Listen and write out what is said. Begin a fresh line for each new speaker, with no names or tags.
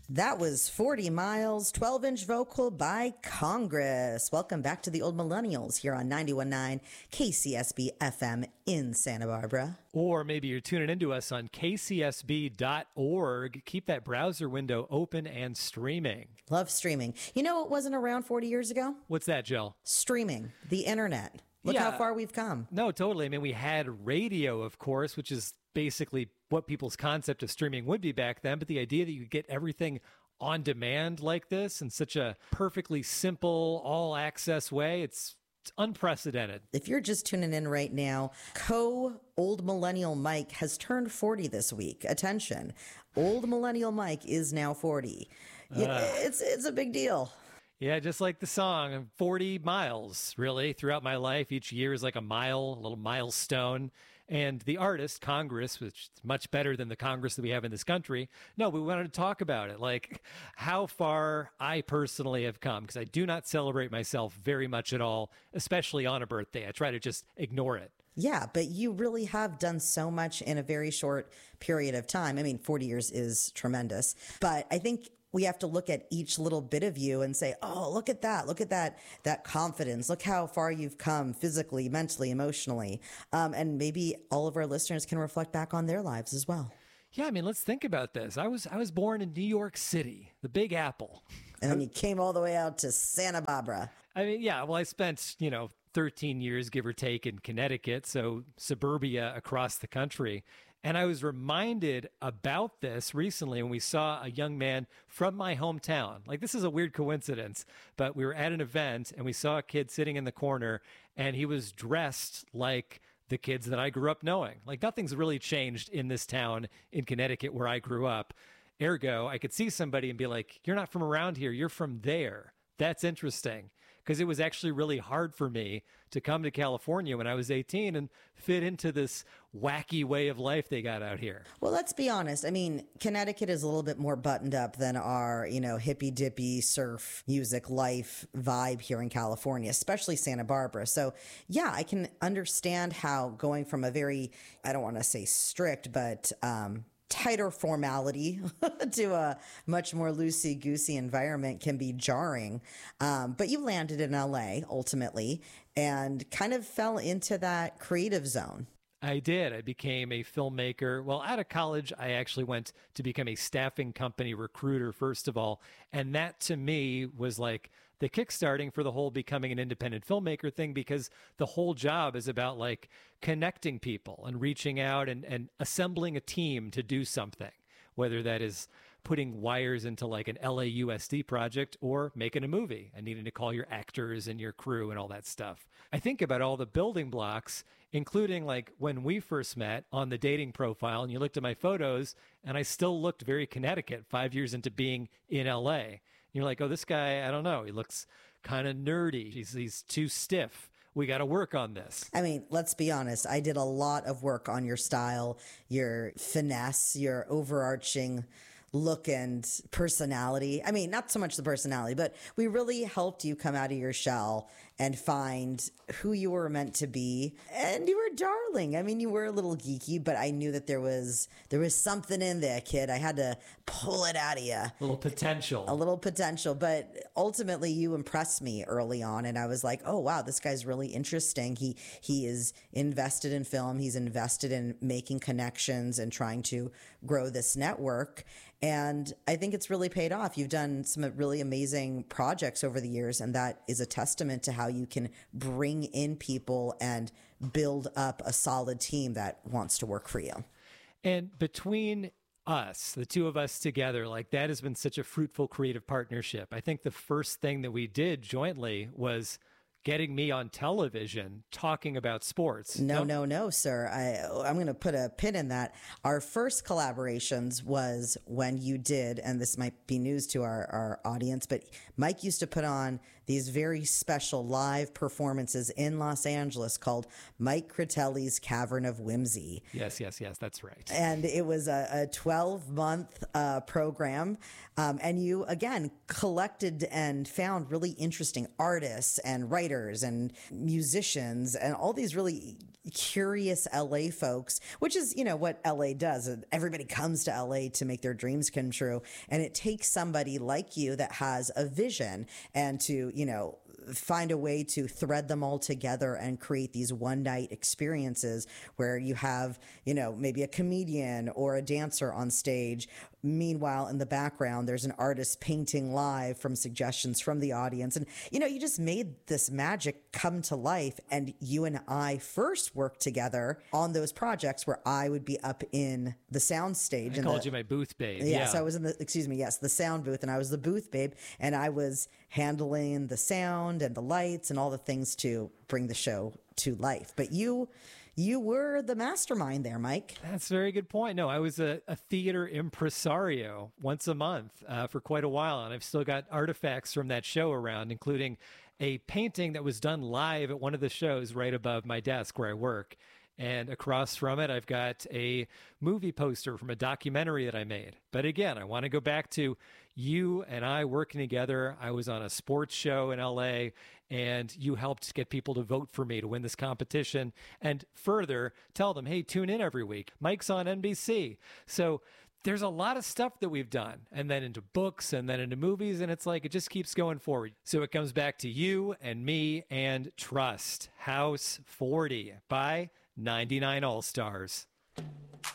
That was 40 Miles, 12-inch vocal by Congress. Welcome back to the Old Millennials here on 91.9 KCSB FM in Santa Barbara.
Or maybe you're tuning into us on kcsb.org. Keep that browser window open and streaming.
Love streaming. You know what wasn't around 40 years ago?
What's that, Jill?
Streaming, the internet. Look how far we've come.
No, totally. I mean, we had radio, of course, which is basically what people's concept of streaming would be back then. But the idea that you could get everything on demand like this in such a perfectly simple, all-access way, it's unprecedented.
If you're just tuning in right now, Old Millennial Mike has turned 40 this week. Attention. Old Millennial Mike is now 40. It's a big deal.
Yeah, just like the song, 40 miles, really, throughout my life. Each year is like a mile, a little milestone. And the artist, Congress, which is much better than the Congress that we have in this country. No, we wanted to talk about it, like how far I personally have come, because I do not celebrate myself very much at all, especially on a birthday. I try to just ignore it.
Yeah, but you really have done so much in a very short period of time. I mean, 40 years is tremendous, but I think we have to look at each little bit of you and say, oh, look at that confidence. Look how far you've come physically, mentally, emotionally. And maybe all of our listeners can reflect back on their lives as well.
Yeah, I mean, let's think about this. I was born in New York City, the Big Apple.
And then you came all the way out to Santa Barbara.
I mean, yeah, well, I spent, 13 years, give or take, in Connecticut, so suburbia across the country. And I was reminded about this recently when we saw a young man from my hometown. Like, this is a weird coincidence, but we were at an event and we saw a kid sitting in the corner and he was dressed like the kids that I grew up knowing. Like, nothing's really changed in this town in Connecticut where I grew up. Ergo, I could see somebody and be like, you're not from around here, you're from there. That's interesting, because it was actually really hard for me to come to California when I was 18 and fit into this wacky way of life they got out here.
Well, let's be honest. I mean, Connecticut is a little bit more buttoned up than our, hippy dippy surf music life vibe here in California, especially Santa Barbara. So yeah, I can understand how going from a very, I don't want to say strict, but, tighter formality to a much more loosey-goosey environment can be jarring. But you landed in LA ultimately and kind of fell into that creative zone.
I did. I became a filmmaker. Well, out of college, I actually went to become a staffing company recruiter, first of all. And that to me was like the kickstarting for the whole becoming an independent filmmaker thing, because the whole job is about like connecting people and reaching out and assembling a team to do something, whether that is putting wires into like an LAUSD project or making a movie and needing to call your actors and your crew and all that stuff. I think about all the building blocks, including like when we first met on the dating profile and you looked at my photos and I still looked very Connecticut 5 years into being in LA. And you're like, oh, this guy, I don't know. He looks kind of nerdy. He's too stiff. We got to work on this.
I mean, let's be honest. I did a lot of work on your style, your finesse, your overarching look and personality. I mean, not so much the personality, but we really helped you come out of your shell and find who you were meant to be. And you were darling. I mean, you were a little geeky, but I knew that there was something in there, kid. I had to pull it out of you. A
little potential.
But ultimately you impressed me early on. And I was like, oh, wow, this guy's really interesting. He is invested in film. He's invested in making connections and trying to grow this network. And I think it's really paid off. You've done some really amazing projects over the years, and that is a testament to how you can bring in people and build up a solid team that wants to work for you.
And between us, the two of us together, like that has been such a fruitful creative partnership. I think the first thing that we did jointly was getting me on television talking about sports.
No, sir. I'm going to put a pin in that. Our first collaborations was when you did, and this might be news to our audience, but Mike used to put on these very special live performances in Los Angeles called Mike Critelli's Cavern of Whimsy.
Yes, that's right.
And it was a 12-month program. And you, again, collected and found really interesting artists and writers and musicians and all these really curious LA folks, which is, what LA does. Everybody comes to LA to make their dreams come true. And it takes somebody like you that has a vision and to, find a way to thread them all together and create these one night experiences where you have, maybe a comedian or a dancer on stage. Meanwhile, in the background, there's an artist painting live from suggestions from the audience. And, you just made this magic come to life. And you and I first worked together on those projects where I would be up in the sound stage.
I called you my booth babe.
Yes, I was in the sound booth, and I was the booth babe. And I was handling the sound and the lights and all the things to bring the show to life. But you were the mastermind there, Mike.
That's a very good point. No, I was a theater impresario once a month for quite a while, and I've still got artifacts from that show around, including a painting that was done live at one of the shows right above my desk where I work. And across from it, I've got a movie poster from a documentary that I made. But again, I want to go back to you and I working together. I was on a sports show in LA, and you helped get people to vote for me to win this competition. And further, tell them, hey, tune in every week. Mike's on NBC. So there's a lot of stuff that we've done, and then into books and then into movies. And it's like, it just keeps going forward. So it comes back to you and me and trust. House 40 by 99 All Stars.